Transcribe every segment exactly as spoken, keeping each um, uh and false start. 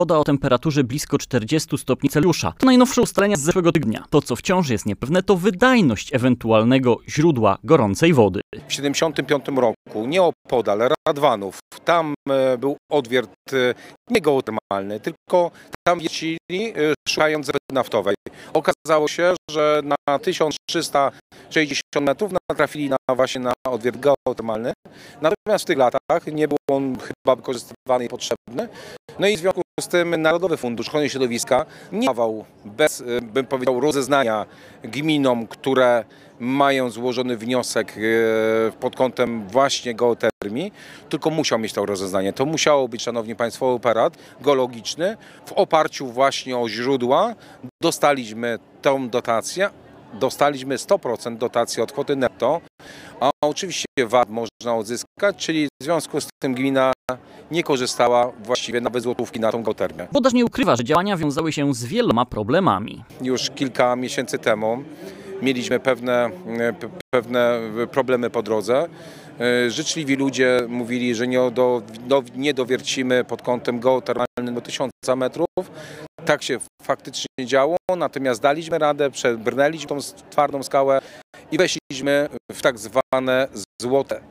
woda o temperaturze blisko czterdziestu stopni Celsjusza. To najnowsze ustalenia z zeszłego tygodnia. To, co wciąż jest niepewne, to wydajność ewentualnego źródła gorącej wody. W tysiąc dziewięćset siedemdziesiątym piątym roku, nieopodal Radwanów, tam był odwiert nie geotermalny, tylko tam wiercili szukając ropy naftowej. Okazało się, że na tysiąc trzysta sześćdziesiąt metrów natrafili na, właśnie na odwiert geotermalny. Natomiast w tych latach nie był on chyba wykorzystywany i potrzebny. No i w związku z tym Narodowy Fundusz Ochrony Środowiska nie dawał bez, bym powiedział, rozeznania gminom, które mają złożony wniosek pod kątem właśnie geotermii, tylko musiał mieć to rozeznanie. To musiało być, szanowni państwo, operat geologiczny. W oparciu właśnie o źródła dostaliśmy tą dotację. Dostaliśmy sto procent dotacji od kwoty netto, a oczywiście V A T można odzyskać, czyli w związku z tym gmina nie korzystała właściwie nawet złotówki na tą geotermię. Włodarz nie ukrywa, że działania wiązały się z wieloma problemami. Już kilka miesięcy temu mieliśmy pewne, pewne problemy po drodze. Życzliwi ludzie mówili, że nie, do, do, nie dowiercimy pod kątem geotermalnym do tysiąca metrów. Tak się faktycznie działo, natomiast daliśmy radę, przebrnęliśmy tą twardą skałę i weszliśmy w tak zwane złote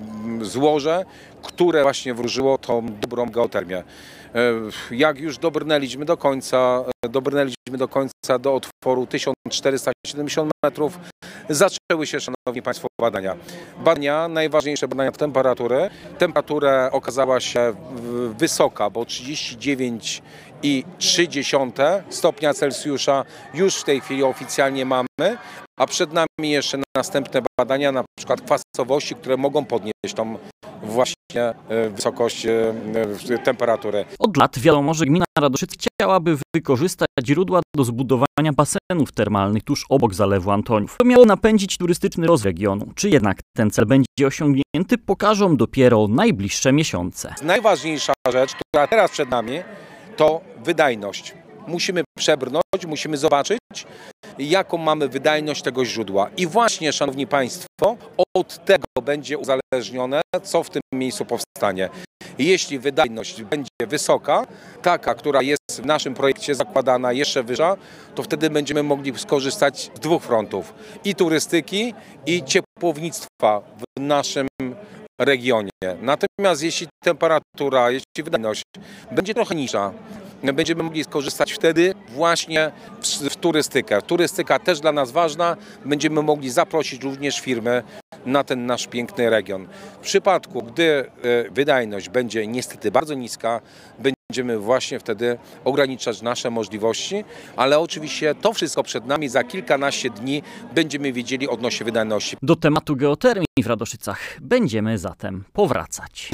złoże, które właśnie wróżyło tą dobrą geotermię. Jak już dobrnęliśmy do końca, dobrnęliśmy do końca do otworu tysiąc czterysta siedemdziesiąt metrów, zaczęły się, szanowni państwo, badania. Badania, najważniejsze badania w temperatury. Temperatura okazała się wysoka, bo trzydzieści dziewięć i trzy dziesiąte stopnia Celsjusza już w tej chwili oficjalnie mamy, a przed nami jeszcze następne badania, na przykład kwasowości, które mogą podnieść tą właśnie wysokość temperatury. Od lat wiadomo, że gmina Radoszyce chciałaby wykorzystać źródła do zbudowania basenów termalnych tuż obok Zalewu Antoniów. To miało napędzić turystyczny rozwój regionu. Czy jednak ten cel będzie osiągnięty, pokażą dopiero najbliższe miesiące. Najważniejsza rzecz, która teraz przed nami, to wydajność. Musimy przebrnąć, musimy zobaczyć, jaką mamy wydajność tego źródła. I właśnie, szanowni państwo, od tego będzie uzależnione, co w tym miejscu powstanie. Jeśli wydajność będzie wysoka, taka, która jest w naszym projekcie zakładana, jeszcze wyższa, to wtedy będziemy mogli skorzystać z dwóch frontów. I turystyki, i ciepłownictwa w naszym regionie. Natomiast jeśli temperatura, jeśli wydajność będzie trochę niższa, będziemy mogli skorzystać wtedy właśnie w, w turystykę. Turystyka też dla nas ważna. Będziemy mogli zaprosić również firmy na ten nasz piękny region. W przypadku, gdy wydajność będzie niestety bardzo niska, będziemy właśnie wtedy ograniczać nasze możliwości, ale oczywiście to wszystko przed nami. Za kilkanaście dni będziemy wiedzieli odnośnie wydajności. Do tematu geotermii w Radoszycach będziemy zatem powracać.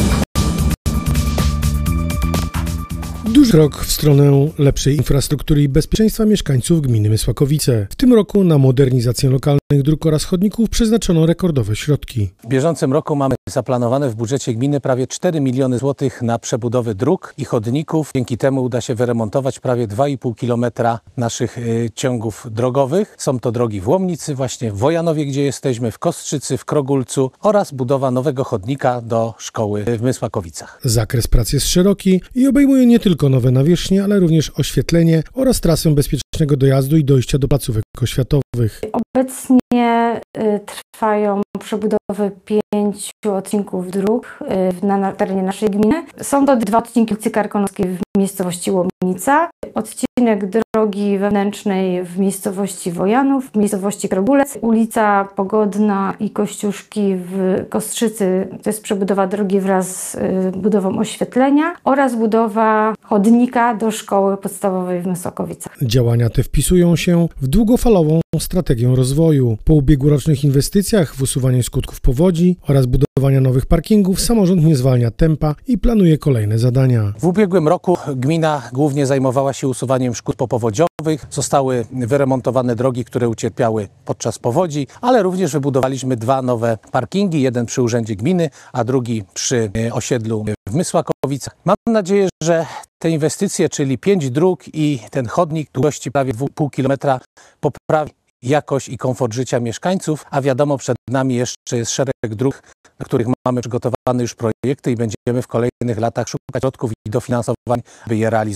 Duży krok w stronę lepszej infrastruktury i bezpieczeństwa mieszkańców gminy Mysłakowice. W tym roku na modernizację lokalnych dróg oraz chodników przeznaczono rekordowe środki. W bieżącym roku mamy zaplanowane w budżecie gminy prawie cztery miliony złotych na przebudowę dróg i chodników. Dzięki temu uda się wyremontować prawie dwa i pół kilometra naszych y, ciągów drogowych. Są to drogi w Łomnicy, właśnie w Wojanowie, gdzie jesteśmy, w Kostrzycy, w Krogulcu oraz budowa nowego chodnika do szkoły w Mysłakowicach. Zakres pracy jest szeroki i obejmuje nie tylko nowe nawierzchnie, ale również oświetlenie oraz trasę bezpiecznego dojazdu i dojścia do placówek oświatowych. Obecnie y, trwają przebudowy pięciu odcinków dróg y, na, na terenie naszej gminy. Są to dwa odcinki ulicy Karkonoskiej w miejscowości Łomnica, odcinek drogi wewnętrznej w miejscowości Wojanów, w miejscowości Krogulec, ulica Pogodna i Kościuszki w Kostrzycy, to jest przebudowa drogi wraz z y, budową oświetlenia oraz budowa chodnika do szkoły podstawowej w Mysłakowicach. Działania te wpisują się w długofalową strategię rozwoju. Po ubiegłorocznych inwestycjach w usuwanie skutków powodzi oraz budowania nowych parkingów samorząd nie zwalnia tempa i planuje kolejne zadania. W ubiegłym roku gmina głównie zajmowała się usuwaniem szkód popowodziowych. Zostały wyremontowane drogi, które ucierpiały podczas powodzi, ale również wybudowaliśmy dwa nowe parkingi, jeden przy Urzędzie Gminy, a drugi przy osiedlu w Mysłakowicach. Mam nadzieję, że te inwestycje, czyli pięć dróg i ten chodnik długości prawie dwa i pół kilometra poprawi jakość i komfort życia mieszkańców, a wiadomo, przed nami jeszcze jest szereg dróg, na których mamy przygotowane już projekty i będziemy w kolejnych latach szukać środków i dofinansowań, by je realizować.